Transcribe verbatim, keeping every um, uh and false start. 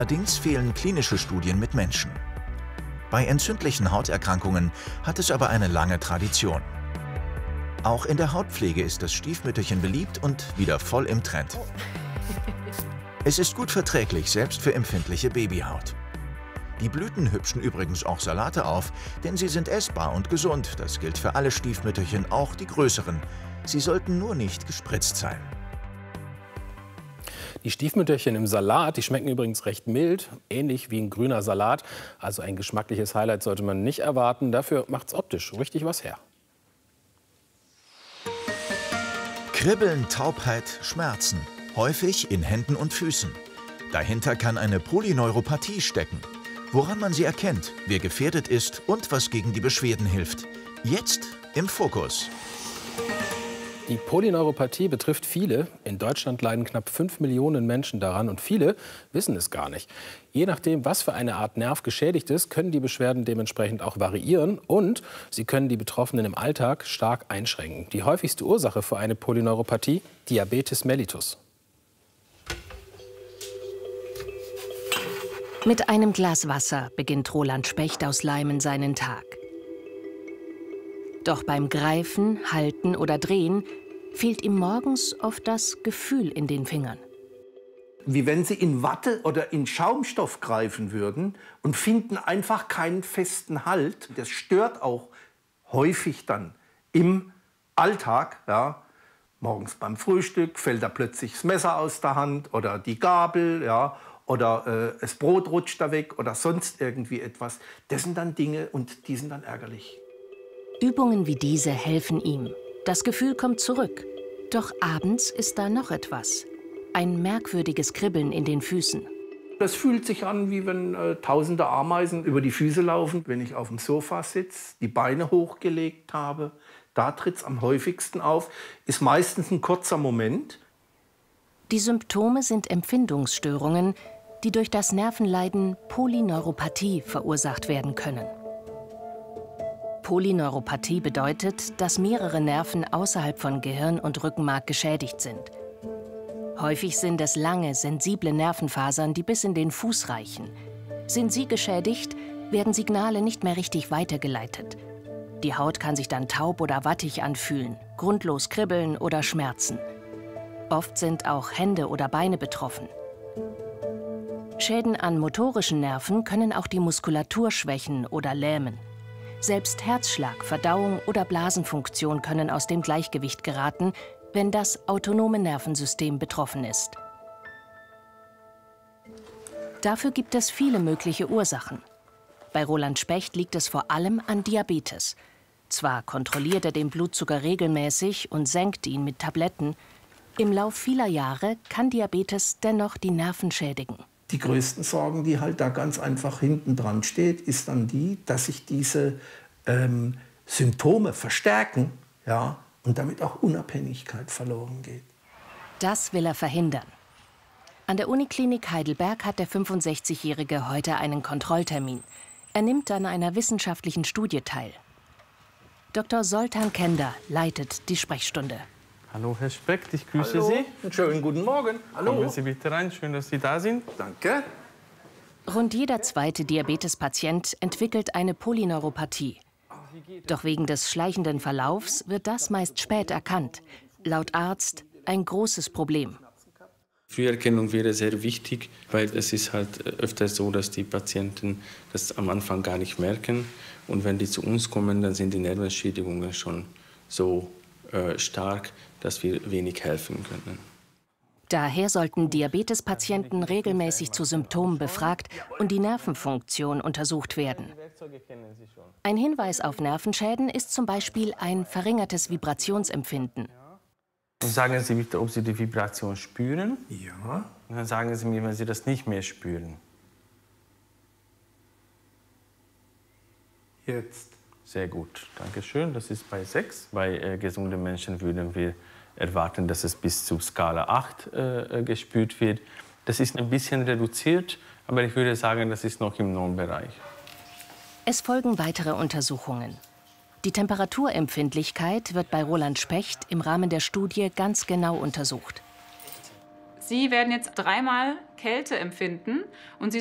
Allerdings fehlen klinische Studien mit Menschen. Bei entzündlichen Hauterkrankungen hat es aber eine lange Tradition. Auch in der Hautpflege ist das Stiefmütterchen beliebt und wieder voll im Trend. Es ist gut verträglich, selbst für empfindliche Babyhaut. Die Blüten hübschen übrigens auch Salate auf, denn sie sind essbar und gesund. Das gilt für alle Stiefmütterchen, auch die größeren. Sie sollten nur nicht gespritzt sein. Die Stiefmütterchen im Salat, die schmecken übrigens recht mild, ähnlich wie ein grüner Salat. Also ein geschmackliches Highlight sollte man nicht erwarten. Dafür macht's optisch richtig was her. Kribbeln, Taubheit, Schmerzen. Häufig in Händen und Füßen. Dahinter kann eine Polyneuropathie stecken. Woran man sie erkennt, wer gefährdet ist und was gegen die Beschwerden hilft. Jetzt im Fokus. Die Polyneuropathie betrifft viele. In Deutschland leiden knapp fünf Millionen Menschen daran und viele wissen es gar nicht. Je nachdem, was für eine Art Nerv geschädigt ist, können die Beschwerden dementsprechend auch variieren und sie können die Betroffenen im Alltag stark einschränken. Die häufigste Ursache für eine Polyneuropathie: Diabetes mellitus. Mit einem Glas Wasser beginnt Roland Specht aus Leimen seinen Tag. Doch beim Greifen, Halten oder Drehen fehlt ihm morgens oft das Gefühl in den Fingern. Wie wenn Sie in Watte oder in Schaumstoff greifen würden und finden einfach keinen festen Halt. Das stört auch häufig dann im Alltag. Ja. Morgens beim Frühstück fällt da plötzlich das Messer aus der Hand oder die Gabel. Ja. Oder äh, das Brot rutscht da weg oder sonst irgendwie etwas. Das sind dann Dinge und die sind dann ärgerlich. Übungen wie diese helfen ihm. Das Gefühl kommt zurück. Doch abends ist da noch etwas. Ein merkwürdiges Kribbeln in den Füßen. Das fühlt sich an, wie wenn äh, tausende Ameisen über die Füße laufen. Wenn ich auf dem Sofa sitze, die Beine hochgelegt habe, da tritt es am häufigsten auf. Ist meistens ein kurzer Moment. Die Symptome sind Empfindungsstörungen, die durch das Nervenleiden Polyneuropathie verursacht werden können. Polyneuropathie bedeutet, dass mehrere Nerven außerhalb von Gehirn und Rückenmark geschädigt sind. Häufig sind es lange, sensible Nervenfasern, die bis in den Fuß reichen. Sind sie geschädigt, werden Signale nicht mehr richtig weitergeleitet. Die Haut kann sich dann taub oder wattig anfühlen, grundlos kribbeln oder schmerzen. Oft sind auch Hände oder Beine betroffen. Schäden an motorischen Nerven können auch die Muskulatur schwächen oder lähmen. Selbst Herzschlag, Verdauung oder Blasenfunktion können aus dem Gleichgewicht geraten, wenn das autonome Nervensystem betroffen ist. Dafür gibt es viele mögliche Ursachen. Bei Roland Specht liegt es vor allem an Diabetes. Zwar kontrolliert er den Blutzucker regelmäßig und senkt ihn mit Tabletten, im Lauf vieler Jahre kann Diabetes dennoch die Nerven schädigen. Die größten Sorgen, die halt da ganz einfach hinten dran steht, ist dann die, dass sich diese ähm, Symptome verstärken, ja, und damit auch Unabhängigkeit verloren geht. Das will er verhindern. An der Uniklinik Heidelberg hat der fünfundsechzigjährige heute einen Kontrolltermin. Er nimmt an einer wissenschaftlichen Studie teil. Doktor Soltan Kender leitet die Sprechstunde. Hallo, Herr Specht, ich grüße Hallo. Sie. Einen schönen guten Morgen. Hallo. Kommen Sie bitte rein, schön, dass Sie da sind. Danke. Rund jeder zweite Diabetespatient entwickelt eine Polyneuropathie. Doch wegen des schleichenden Verlaufs wird das meist spät erkannt. Laut Arzt ein großes Problem. Früherkennung wäre sehr wichtig, weil es ist halt öfter so, dass die Patienten das am Anfang gar nicht merken. Und wenn die zu uns kommen, dann sind die Nervenschädigungen schon so äh, stark, dass wir wenig helfen können. Daher sollten Diabetespatienten regelmäßig zu Symptomen befragt und die Nervenfunktion untersucht werden. Ein Hinweis auf Nervenschäden ist zum Beispiel ein verringertes Vibrationsempfinden. Sagen Sie bitte, ob Sie die Vibration spüren. Ja. Und dann sagen Sie mir, wenn Sie das nicht mehr spüren. Jetzt. Sehr gut, danke schön. Das ist bei sechs. Bei äh, gesunden Menschen würden wir erwarten, dass es bis zu Skala acht äh, gespürt wird. Das ist ein bisschen reduziert, aber ich würde sagen, das ist noch im Normbereich. Es folgen weitere Untersuchungen. Die Temperaturempfindlichkeit wird bei Roland Specht im Rahmen der Studie ganz genau untersucht. Sie werden jetzt dreimal Kälte empfinden und Sie